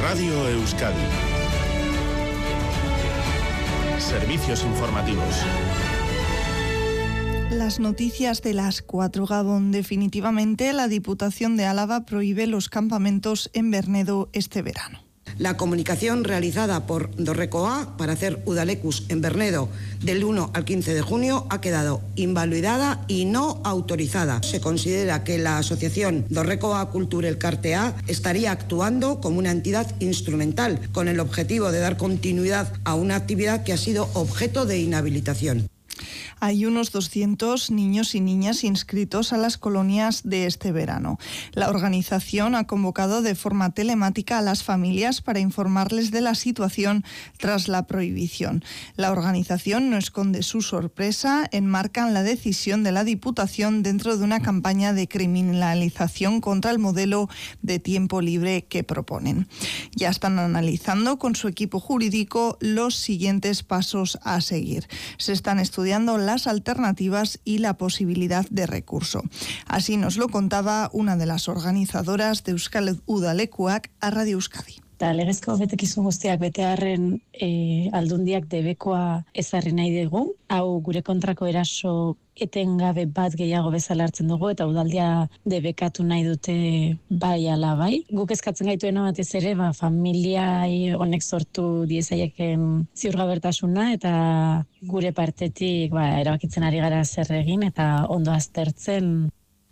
Radio Euskadi. Servicios informativos. Las noticias de las 4, Gabón. Definitivamente, la Diputación de Álava prohíbe los campamentos en Bernedo este verano. La comunicación realizada por Dorrecoa para hacer Udalekus en Bernedo del 1 al 15 de junio ha quedado invalidada y no autorizada. Se considera que la asociación Dorrecoa Kultur Elkartea estaría actuando como una entidad instrumental con el objetivo de dar continuidad a una actividad que ha sido objeto de inhabilitación. Hay unos 200 niños y niñas inscritos a las colonias de este verano. La organización ha convocado de forma telemática a las familias para informarles de la situación tras la prohibición. La organización no esconde su sorpresa, enmarcan la decisión de la Diputación dentro de una campaña de criminalización contra el modelo de tiempo libre que proponen. Ya están analizando con su equipo jurídico los siguientes pasos a seguir. Se están estudiando las alternativas y la posibilidad de recurso. Así nos lo contaba una de las organizadoras de Euskal Udalekuak a Radio Euskadi. Legezko betekizun guztiak betearren aldundiak debekoa ezarri nahi dugu. Hau gure kontrako eraso etengabe bat gehiago bezala hartzen dugu eta udaldia debekatu nahi dute bai ala bai. Guk eskatzen gaituena batez ere familiai honek sortu diezaieken ziurgabertasuna eta gure partetik erabakitzen ari gara zer egin eta ondo aztertzen.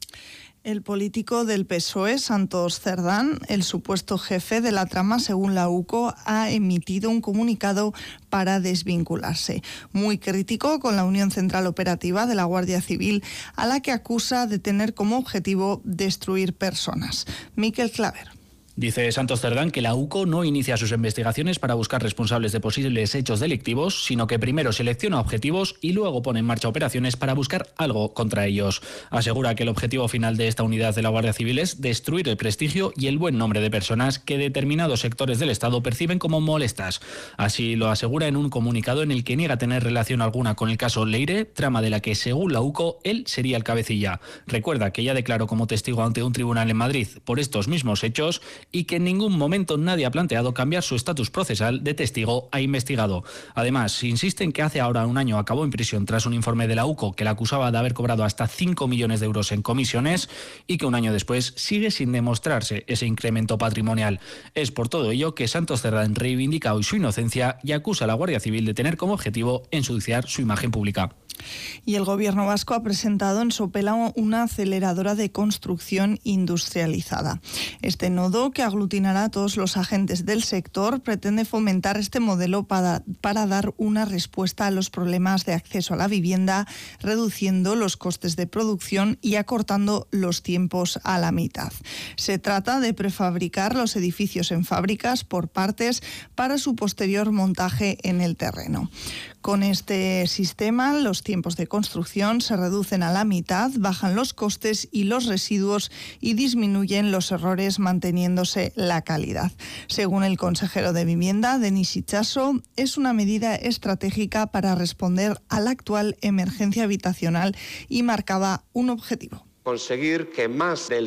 El político del PSOE, Santos Cerdán, el supuesto jefe de la trama, según la UCO, ha emitido un comunicado para desvincularse. Muy crítico con la Unión Central Operativa de la Guardia Civil, a la que acusa de tener como objetivo destruir personas. Miquel Claver. Dice Santos Cerdán que la UCO no inicia sus investigaciones para buscar responsables de posibles hechos delictivos, sino que primero selecciona objetivos y luego pone en marcha operaciones para buscar algo contra ellos. Asegura que el objetivo final de esta unidad de la Guardia Civil es destruir el prestigio y el buen nombre de personas que determinados sectores del Estado perciben como molestas. Así lo asegura en un comunicado en el que niega tener relación alguna con el caso Leire, trama de la que, según la UCO, él sería el cabecilla. Recuerda que ya declaró como testigo ante un tribunal en Madrid por estos mismos hechos y que en ningún momento nadie ha planteado cambiar su estatus procesal de testigo a investigado. Además, insiste en que hace ahora un año acabó en prisión tras un informe de la UCO que la acusaba de haber cobrado hasta 5 millones de euros en comisiones y que un año después sigue sin demostrarse ese incremento patrimonial. Es por todo ello que Santos Cerdán reivindica hoy su inocencia y acusa a la Guardia Civil de tener como objetivo ensuciar su imagen pública. Y el Gobierno vasco ha presentado en Sopela una aceleradora de construcción industrializada. Este nodo, que aglutinará a todos los agentes del sector, pretende fomentar este modelo para dar una respuesta a los problemas de acceso a la vivienda, reduciendo los costes de producción y acortando los tiempos a la mitad. Se trata de prefabricar los edificios en fábricas por partes para su posterior montaje en el terreno. Con este sistema, los tiempos de construcción se reducen a la mitad, bajan los costes y los residuos y disminuyen los errores, manteniéndose la calidad. Según el consejero de Vivienda, Denis Itxaso, es una medida estratégica para responder a la actual emergencia habitacional y marcaba un objetivo. Conseguir que más del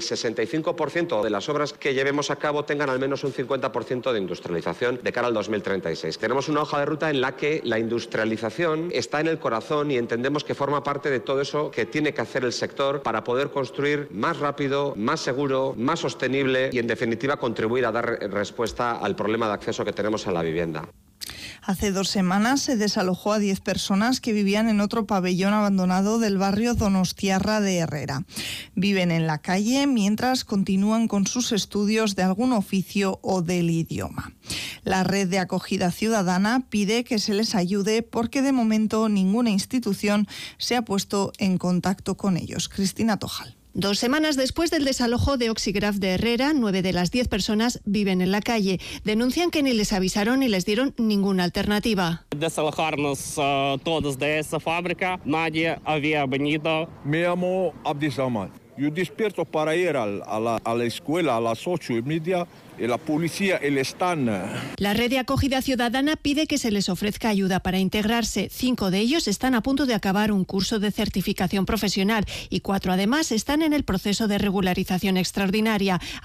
65% de las obras que llevemos a cabo tengan al menos un 50% de industrialización de cara al 2036. Tenemos una hoja de ruta en la que la industrialización está en el corazón y entendemos que forma parte de todo eso que tiene que hacer el sector para poder construir más rápido, más seguro, más sostenible y, en definitiva, contribuir a dar respuesta al problema de acceso que tenemos a la vivienda. Hace 2 semanas se desalojó a 10 personas que vivían en otro pabellón abandonado del barrio Donostiarra de Herrera. Viven en la calle mientras continúan con sus estudios de algún oficio o del idioma. La red de acogida ciudadana pide que se les ayude porque de momento ninguna institución se ha puesto en contacto con ellos. Cristina Tojal. 2 semanas después del desalojo de Oxigraf de Herrera, 9 de las 10 personas viven en la calle. Denuncian que ni les avisaron ni les dieron ninguna alternativa. Desalojarnos todos de esa fábrica, nadie había venido. Me llamo Abdisaman. Yo despierto para ir a la escuela a las 8:30 y la policía están. La red de acogida ciudadana pide que se les ofrezca ayuda para integrarse. 5 de ellos están a punto de acabar un curso de certificación profesional y 4 además están en el proceso de regularización extraordinaria.